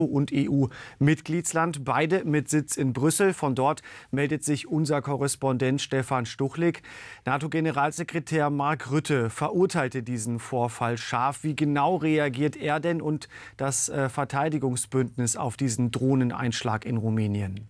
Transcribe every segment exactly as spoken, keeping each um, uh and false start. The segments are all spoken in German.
und E U-Mitgliedsland, beide mit Sitz in Brüssel. Von dort meldet sich unser Korrespondent Stefan Stuchlik. NATO-Generalsekretär Mark Rutte verurteilte diesen Vorfall scharf. Wie genau reagiert er denn und das äh, Verteidigungsbündnis auf diesen Drohneneinschlag in Rumänien?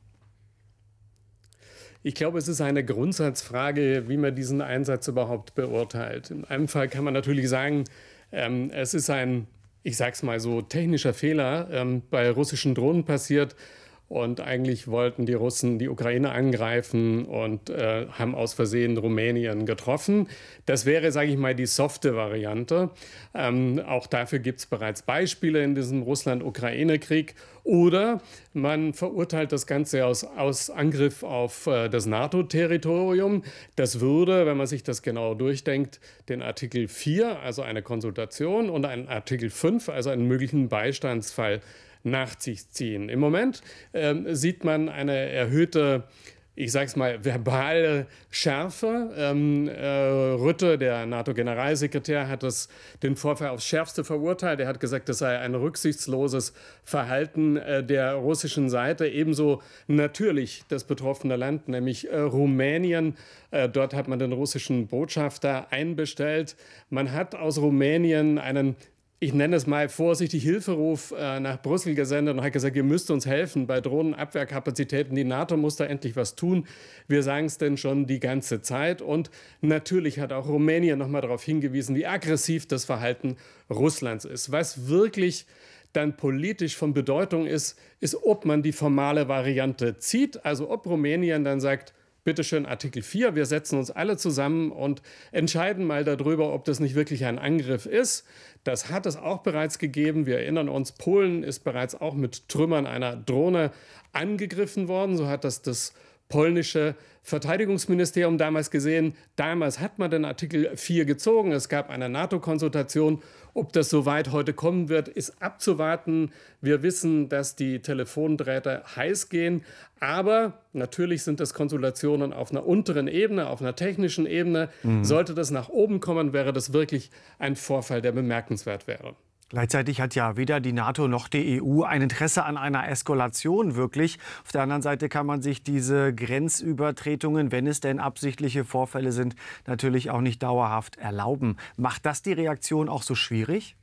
Ich glaube, es ist eine Grundsatzfrage, wie man diesen Einsatz überhaupt beurteilt. In einem Fall kann man natürlich sagen, ähm, es ist ein, ich sage es mal so, technischer Fehler ähm, bei russischen Drohnen passiert. Und eigentlich wollten die Russen die Ukraine angreifen und äh, haben aus Versehen Rumänien getroffen. Das wäre, sage ich mal, die softe Variante. Ähm, auch dafür gibt es bereits Beispiele in diesem Russland-Ukraine-Krieg. Oder man verurteilt das Ganze aus, aus Angriff auf äh, das NATO-Territorium. Das würde, wenn man sich das genau durchdenkt, den Artikel vier, also eine Konsultation, und einen Artikel fünf, also einen möglichen Beistandsfall, nach sich ziehen. Im Moment ähm, sieht man eine erhöhte, ich sage es mal, verbale Schärfe. Ähm, äh, Rutte, der NATO-Generalsekretär, hat das, den Vorfall aufs Schärfste verurteilt. Er hat gesagt, das sei ein rücksichtsloses Verhalten äh, der russischen Seite. Ebenso natürlich das betroffene Land, nämlich äh, Rumänien. Äh, dort hat man den russischen Botschafter einbestellt. Man hat aus Rumänien einen, ich nenne es mal vorsichtig, Hilferuf äh, nach Brüssel gesendet und hat gesagt, ihr müsst uns helfen bei Drohnenabwehrkapazitäten. Die NATO muss da endlich was tun. Wir sagen es denn schon die ganze Zeit. Und natürlich hat auch Rumänien noch mal darauf hingewiesen, wie aggressiv das Verhalten Russlands ist. Was wirklich dann politisch von Bedeutung ist, ist, ob man die formale Variante zieht. Also ob Rumänien dann sagt, bitte schön, Artikel vier, wir setzen uns alle zusammen und entscheiden mal darüber, ob das nicht wirklich ein Angriff ist. Das hat es auch bereits gegeben. Wir erinnern uns, Polen ist bereits auch mit Trümmern einer Drohne angegriffen worden. So hat das das polnische Verteidigungsministerium damals gesehen. Damals hat man den Artikel vier gezogen. Es gab eine NATO-Konsultation. Ob das so weit heute kommen wird, ist abzuwarten. Wir wissen, dass die Telefondrähte heiß gehen. Aber natürlich sind das Konsultationen auf einer unteren Ebene, auf einer technischen Ebene. Mhm. Sollte das nach oben kommen, wäre das wirklich ein Vorfall, der bemerkenswert wäre. Gleichzeitig hat ja weder die NATO noch die E U ein Interesse an einer Eskalation wirklich. Auf der anderen Seite kann man sich diese Grenzübertretungen, wenn es denn absichtliche Vorfälle sind, natürlich auch nicht dauerhaft erlauben. Macht das die Reaktion auch so schwierig?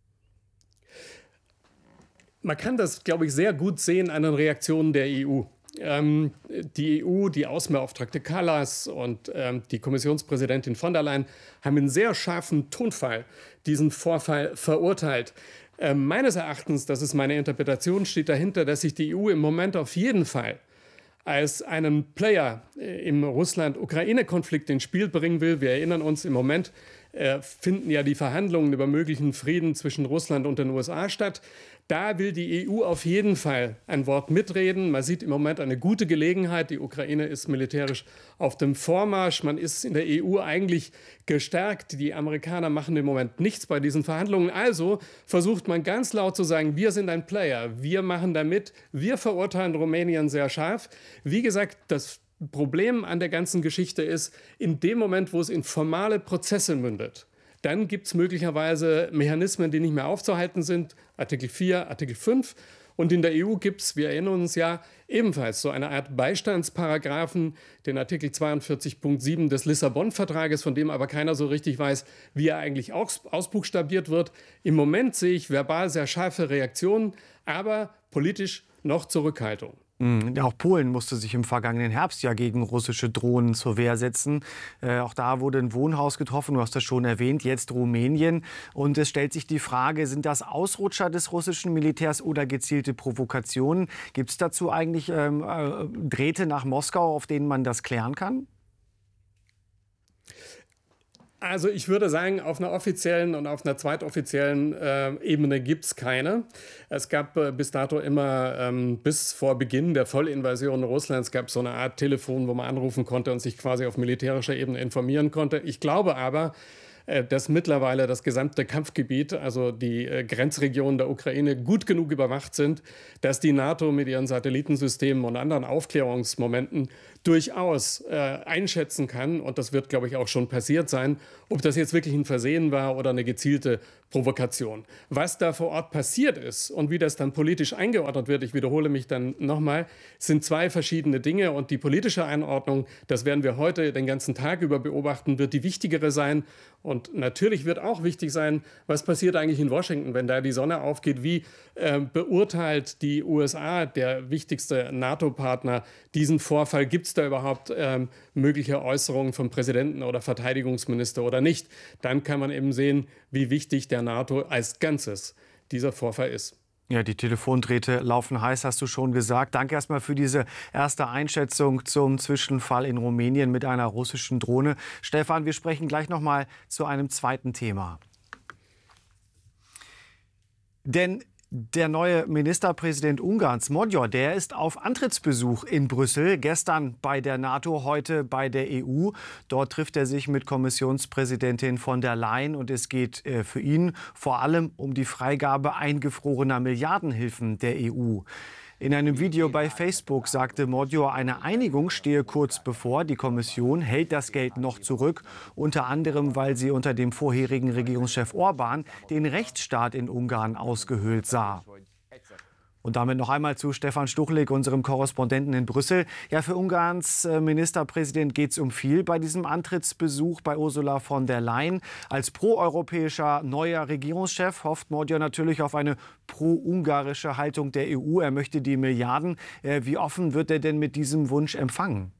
Man kann das, glaube ich, sehr gut sehen an den Reaktionen der E U. Ähm, die E U, die Außenbeauftragte Kallas und ähm, die Kommissionspräsidentin von der Leyen haben in sehr scharfem Tonfall diesen Vorfall verurteilt. Äh, meines Erachtens, das ist meine Interpretation, steht dahinter, dass sich die E U im Moment auf jeden Fall als einen Player äh, im Russland-Ukraine-Konflikt ins Spiel bringen will. Wir erinnern uns, im Moment äh, finden ja die Verhandlungen über möglichen Frieden zwischen Russland und den U S A statt. Da will die E U auf jeden Fall ein Wort mitreden. Man sieht im Moment eine gute Gelegenheit. Die Ukraine ist militärisch auf dem Vormarsch. Man ist in der E U eigentlich gestärkt. Die Amerikaner machen im Moment nichts bei diesen Verhandlungen. Also versucht man ganz laut zu sagen, wir sind ein Player. Wir machen da mit. Wir verurteilen Rumänien sehr scharf. Wie gesagt, das Problem an der ganzen Geschichte ist, in dem Moment, wo es in formale Prozesse mündet, dann gibt es möglicherweise Mechanismen, die nicht mehr aufzuhalten sind. Artikel vier, Artikel fünf. Und in der E U gibt es, wir erinnern uns ja, ebenfalls so eine Art Beistandsparagraphen, den Artikel zweiundvierzig Punkt sieben des Lissabon-Vertrages, von dem aber keiner so richtig weiß, wie er eigentlich aus, ausbuchstabiert wird. Im Moment sehe ich verbal sehr scharfe Reaktionen, aber politisch noch Zurückhaltung. Ja, auch Polen musste sich im vergangenen Herbst ja gegen russische Drohnen zur Wehr setzen. Äh, auch da wurde ein Wohnhaus getroffen, du hast das schon erwähnt, jetzt Rumänien. Und es stellt sich die Frage, sind das Ausrutscher des russischen Militärs oder gezielte Provokationen? Gibt es dazu eigentlich ähm, äh, Drähte nach Moskau, auf denen man das klären kann? Also ich würde sagen, auf einer offiziellen und auf einer zweitoffiziellen äh, Ebene gibt es keine. Es gab äh, bis dato immer, ähm, bis vor Beginn der Vollinvasion Russlands, gab es so eine Art Telefon, wo man anrufen konnte und sich quasi auf militärischer Ebene informieren konnte. Ich glaube aber, dass mittlerweile das gesamte Kampfgebiet, also die Grenzregionen der Ukraine, gut genug überwacht sind, dass die NATO mit ihren Satellitensystemen und anderen Aufklärungsmomenten durchaus äh, einschätzen kann, und das wird, glaube ich, auch schon passiert sein, ob das jetzt wirklich ein Versehen war oder eine gezielte Provokation. Was da vor Ort passiert ist und wie das dann politisch eingeordnet wird, ich wiederhole mich dann nochmal, sind zwei verschiedene Dinge, und die politische Einordnung, das werden wir heute den ganzen Tag über beobachten, wird die wichtigere sein. Und natürlich wird auch wichtig sein, was passiert eigentlich in Washington, wenn da die Sonne aufgeht. Wie äh, beurteilt die U S A, der wichtigste NATO-Partner, diesen Vorfall? Gibt es da überhaupt ähm, mögliche Äußerungen vom Präsidenten oder Verteidigungsminister oder nicht? Dann kann man eben sehen, wie wichtig der NATO als Ganzes dieser Vorfall ist. Ja, die Telefondrähte laufen heiß, hast du schon gesagt. Danke erstmal für diese erste Einschätzung zum Zwischenfall in Rumänien mit einer russischen Drohne. Stefan, wir sprechen gleich noch mal zu einem zweiten Thema. Denn der neue Ministerpräsident Ungarns, Magyar, der ist auf Antrittsbesuch in Brüssel. Gestern bei der NATO, heute bei der E U. Dort trifft er sich mit Kommissionspräsidentin von der Leyen. Und es geht äh, für ihn vor allem um die Freigabe eingefrorener Milliardenhilfen der E U. In einem Video bei Facebook sagte Magyar, eine Einigung stehe kurz bevor. Die Kommission hält das Geld noch zurück, unter anderem, weil sie unter dem vorherigen Regierungschef Orbán den Rechtsstaat in Ungarn ausgehöhlt sah. Und damit noch einmal zu Stefan Stuchlik, unserem Korrespondenten in Brüssel. Ja, für Ungarns Ministerpräsident geht es um viel bei diesem Antrittsbesuch bei Ursula von der Leyen. Als proeuropäischer neuer Regierungschef hofft Magyar natürlich auf eine pro-ungarische Haltung der E U. Er möchte die Milliarden. Wie offen wird er denn mit diesem Wunsch empfangen?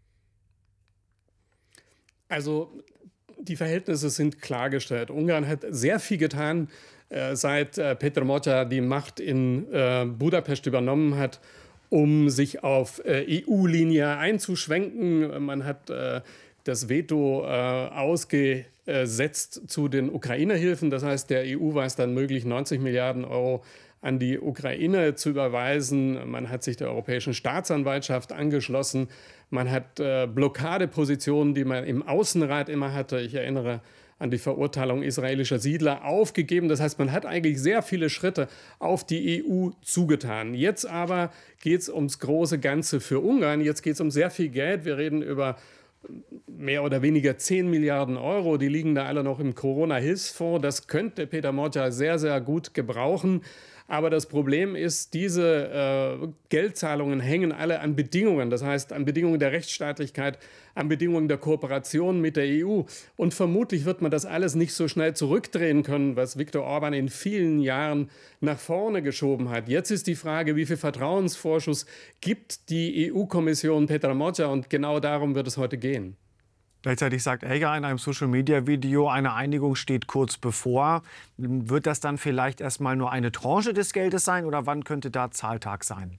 Also die Verhältnisse sind klargestellt. Ungarn hat sehr viel getan, seit Péter Magyar die Macht in äh, Budapest übernommen hat, um sich auf äh, E U-Linie einzuschwenken. Man hat äh, das Veto äh, ausgesetzt zu den Ukraine-Hilfen. Das heißt, der E U war es dann möglich, neunzig Milliarden Euro an die Ukraine zu überweisen. Man hat sich der Europäischen Staatsanwaltschaft angeschlossen. Man hat äh, Blockadepositionen, die man im Außenrat immer hatte. Ich erinnere an die Verurteilung israelischer Siedler, aufgegeben. Das heißt, man hat eigentlich sehr viele Schritte auf die E U zugetan. Jetzt aber geht es ums große Ganze für Ungarn. Jetzt geht es um sehr viel Geld. Wir reden über mehr oder weniger zehn Milliarden Euro. Die liegen da alle noch im Corona-Hilfsfonds. Das könnte Péter Magyar sehr, sehr gut gebrauchen. Aber das Problem ist, diese äh, Geldzahlungen hängen alle an Bedingungen. Das heißt, an Bedingungen der Rechtsstaatlichkeit, an Bedingungen der Kooperation mit der E U. Und vermutlich wird man das alles nicht so schnell zurückdrehen können, was Viktor Orbán in vielen Jahren nach vorne geschoben hat. Jetzt ist die Frage, wie viel Vertrauensvorschuss gibt die E U-Kommission Péter Magyar? Und genau darum wird es heute gehen. Gleichzeitig sagt er ja in einem Social-Media-Video, eine Einigung steht kurz bevor. Wird das dann vielleicht erst mal nur eine Tranche des Geldes sein oder wann könnte da Zahltag sein?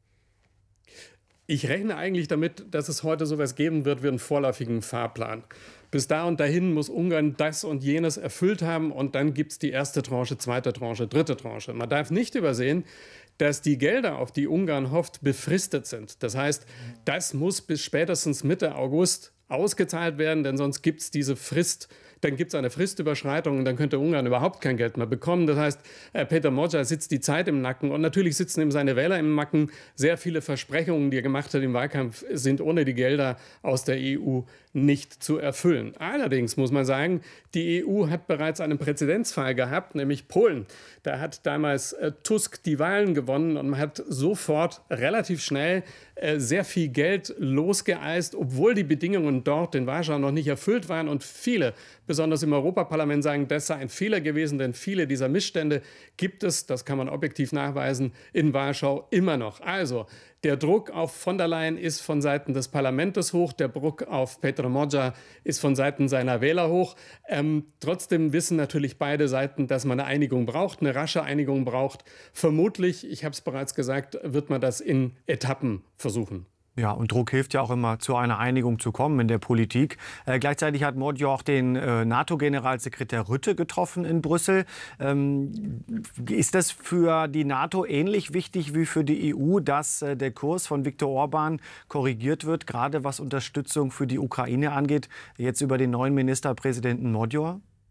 Ich rechne eigentlich damit, dass es heute sowas geben wird wie einen vorläufigen Fahrplan. Bis da und dahin muss Ungarn das und jenes erfüllt haben und dann gibt es die erste Tranche, zweite Tranche, dritte Tranche. Man darf nicht übersehen, dass die Gelder, auf die Ungarn hofft, befristet sind. Das heißt, das muss bis spätestens Mitte August ausgezahlt werden, denn sonst gibt es diese Frist, dann gibt es eine Fristüberschreitung und dann könnte Ungarn überhaupt kein Geld mehr bekommen. Das heißt, Péter Magyar sitzt die Zeit im Nacken und natürlich sitzen ihm seine Wähler im Nacken. Sehr viele Versprechungen, die er gemacht hat im Wahlkampf, sind ohne die Gelder aus der E U nicht zu erfüllen. Allerdings muss man sagen, die E U hat bereits einen Präzedenzfall gehabt, nämlich Polen. Da hat damals äh, Tusk die Wahlen gewonnen und man hat sofort relativ schnell äh, sehr viel Geld losgeeist, obwohl die Bedingungen dort in Warschau noch nicht erfüllt waren. Und viele, besonders im Europaparlament, sagen, das sei ein Fehler gewesen, denn viele dieser Missstände gibt es, das kann man objektiv nachweisen, in Warschau immer noch. Also der Druck auf von der Leyen ist von Seiten des Parlaments hoch, der Druck auf Péter Magyar ist von Seiten seiner Wähler hoch. Ähm, trotzdem wissen natürlich beide Seiten, dass man eine Einigung braucht, eine rasche Einigung braucht. Vermutlich, ich habe es bereits gesagt, wird man das in Etappen versuchen. Ja, und Druck hilft ja auch immer, zu einer Einigung zu kommen in der Politik. Äh, gleichzeitig hat Magyar auch den äh, NATO-Generalsekretär Rutte getroffen in Brüssel. Ähm, ist das für die NATO ähnlich wichtig wie für die E U, dass äh, der Kurs von Viktor Orbán korrigiert wird, gerade was Unterstützung für die Ukraine angeht, jetzt über den neuen Ministerpräsidenten Magyar?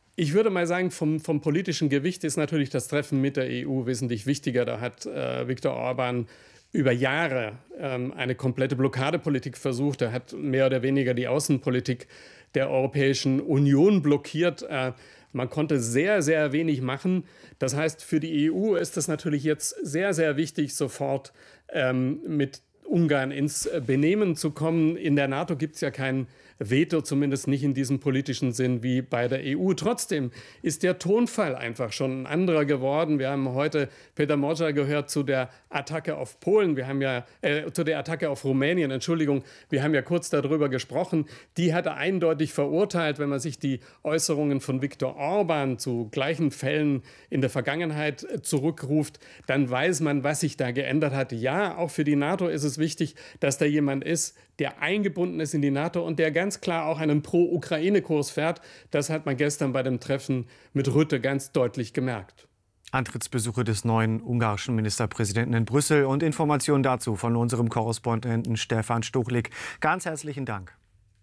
Ich würde mal sagen, vom, vom politischen Gewicht ist natürlich das Treffen mit der E U wesentlich wichtiger. Da hat äh, Viktor Orbán über Jahre ähm, eine komplette Blockadepolitik versucht. Er hat mehr oder weniger die Außenpolitik der Europäischen Union blockiert. Äh, man konnte sehr, sehr wenig machen. Das heißt, für die E U ist es natürlich jetzt sehr, sehr wichtig, sofort ähm, mit Ungarn ins Benehmen zu kommen. In der NATO gibt es ja kein Veto, zumindest nicht in diesem politischen Sinn wie bei der E U. Trotzdem ist der Tonfall einfach schon ein anderer geworden. Wir haben heute Peter Moczar gehört zu der Attacke auf Polen. Wir haben ja äh, zu der Attacke auf Rumänien. Entschuldigung, wir haben ja kurz darüber gesprochen. Die hat er eindeutig verurteilt. Wenn man sich die Äußerungen von Viktor Orbán zu gleichen Fällen in der Vergangenheit zurückruft, dann weiß man, was sich da geändert hat. Ja, auch für die NATO ist es wichtig, dass da jemand ist, der eingebunden ist in die NATO und der ganz klar auch einen Pro-Ukraine-Kurs fährt. Das hat man gestern bei dem Treffen mit Rutte ganz deutlich gemerkt. Antrittsbesuche des neuen ungarischen Ministerpräsidenten in Brüssel und Informationen dazu von unserem Korrespondenten Stefan Stuchlik. Ganz herzlichen Dank.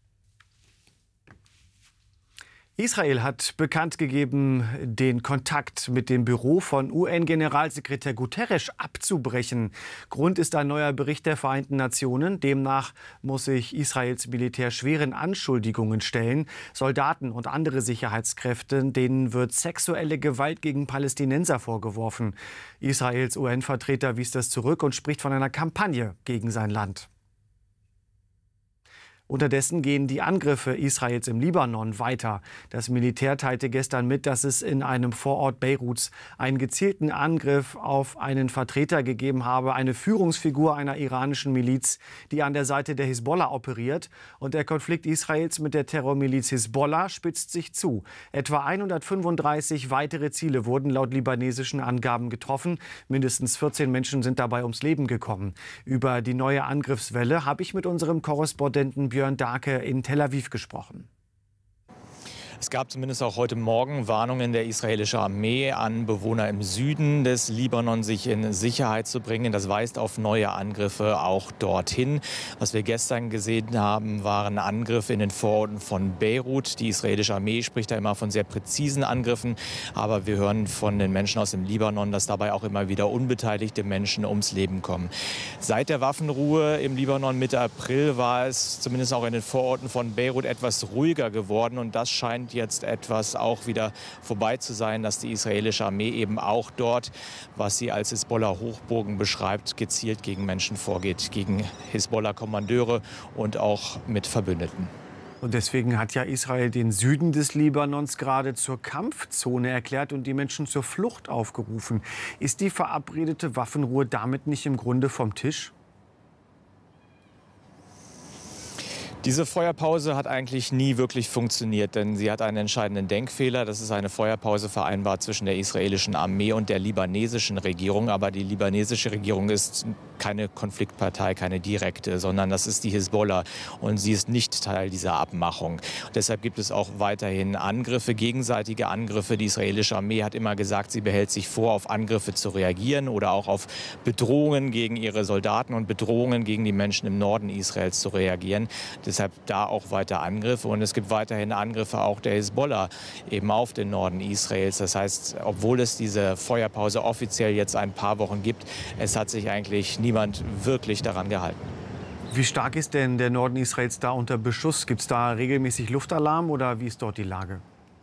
Israel hat bekannt gegeben, den Kontakt mit dem Büro von U N-Generalsekretär Guterres abzubrechen. Grund ist ein neuer Bericht der Vereinten Nationen. Demnach muss sich Israels Militär schweren Anschuldigungen stellen. Soldaten und andere Sicherheitskräfte, denen wird sexuelle Gewalt gegen Palästinenser vorgeworfen. Israels U N-Vertreter wies das zurück und spricht von einer Kampagne gegen sein Land. Unterdessen gehen die Angriffe Israels im Libanon weiter. Das Militär teilte gestern mit, dass es in einem Vorort Beiruts einen gezielten Angriff auf einen Vertreter gegeben habe, eine Führungsfigur einer iranischen Miliz, die an der Seite der Hisbollah operiert. Und der Konflikt Israels mit der Terrormiliz Hisbollah spitzt sich zu. Etwa hundertfünfunddreißig weitere Ziele wurden laut libanesischen Angaben getroffen. Mindestens vierzehn Menschen sind dabei ums Leben gekommen. Über die neue Angriffswelle habe ich mit unserem Korrespondenten Björn Darke in Tel Aviv gesprochen. Es gab zumindest auch heute Morgen Warnungen der israelischen Armee an Bewohner im Süden des Libanon, sich in Sicherheit zu bringen. Das weist auf neue Angriffe auch dorthin. Was wir gestern gesehen haben, waren Angriffe in den Vororten von Beirut. Die israelische Armee spricht da immer von sehr präzisen Angriffen. Aber wir hören von den Menschen aus dem Libanon, dass dabei auch immer wieder unbeteiligte Menschen ums Leben kommen. Seit der Waffenruhe im Libanon Mitte April war es zumindest auch in den Vororten von Beirut etwas ruhiger geworden. Und das scheint jetzt etwas auch wieder vorbei zu sein, dass die israelische Armee eben auch dort, was sie als Hisbollah-Hochburgen beschreibt, gezielt gegen Menschen vorgeht, gegen Hisbollah-Kommandeure und auch mit Verbündeten. Und deswegen hat ja Israel den Süden des Libanons gerade zur Kampfzone erklärt und die Menschen zur Flucht aufgerufen. Ist die verabredete Waffenruhe damit nicht im Grunde vom Tisch? Diese Feuerpause hat eigentlich nie wirklich funktioniert, denn sie hat einen entscheidenden Denkfehler. Das ist eine Feuerpause vereinbart zwischen der israelischen Armee und der libanesischen Regierung. Aber die libanesische Regierung ist keine Konfliktpartei, keine direkte, sondern das ist die Hisbollah. Und sie ist nicht Teil dieser Abmachung. Und deshalb gibt es auch weiterhin Angriffe, gegenseitige Angriffe. Die israelische Armee hat immer gesagt, sie behält sich vor, auf Angriffe zu reagieren oder auch auf Bedrohungen gegen ihre Soldaten und Bedrohungen gegen die Menschen im Norden Israels zu reagieren. Deshalb da auch weiter Angriffe. Und es gibt weiterhin Angriffe auch der Hisbollah eben auf den Norden Israels. Das heißt, obwohl es diese Feuerpause offiziell jetzt ein paar Wochen gibt, es hat sich eigentlich niemand wirklich daran gehalten. Wie stark ist denn der Norden Israels da unter Beschuss? Gibt es da regelmäßig Luftalarm oder wie ist dort die Lage?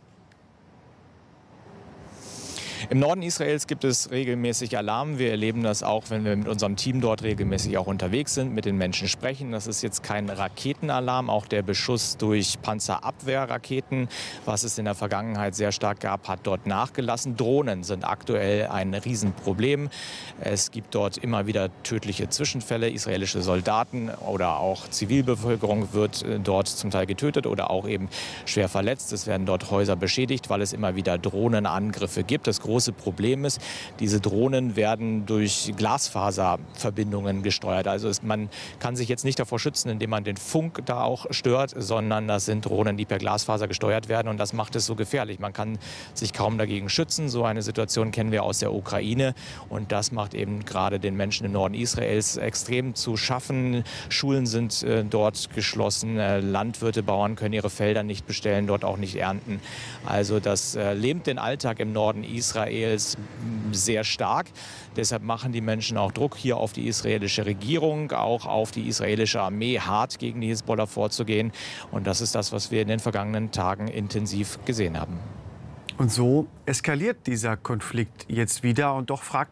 Im Norden Israels gibt es regelmäßig Alarm. Wir erleben das auch, wenn wir mit unserem Team dort regelmäßig auch unterwegs sind, mit den Menschen sprechen. Das ist jetzt kein Raketenalarm. Auch der Beschuss durch Panzerabwehrraketen, was es in der Vergangenheit sehr stark gab, hat dort nachgelassen. Drohnen sind aktuell ein Riesenproblem. Es gibt dort immer wieder tödliche Zwischenfälle. Israelische Soldaten oder auch Zivilbevölkerung wird dort zum Teil getötet oder auch eben schwer verletzt. Es werden dort Häuser beschädigt, weil es immer wieder Drohnenangriffe gibt. Das große große Problem ist, diese Drohnen werden durch Glasfaserverbindungen gesteuert. Also es, man kann sich jetzt nicht davor schützen, indem man den Funk da auch stört, sondern das sind Drohnen, die per Glasfaser gesteuert werden und das macht es so gefährlich. Man kann sich kaum dagegen schützen. So eine Situation kennen wir aus der Ukraine und das macht eben gerade den Menschen im Norden Israels extrem zu schaffen. Schulen sind äh, dort geschlossen, äh, Landwirte, Bauern können ihre Felder nicht bestellen, dort auch nicht ernten. Also das äh, lähmt den Alltag im Norden Israels sehr stark. Deshalb machen die Menschen auch Druck hier auf die israelische Regierung, auch auf die israelische Armee, hart gegen die Hisbollah vorzugehen. Und das ist das, was wir in den vergangenen Tagen intensiv gesehen haben. Und so eskaliert dieser Konflikt jetzt wieder. Und doch fragt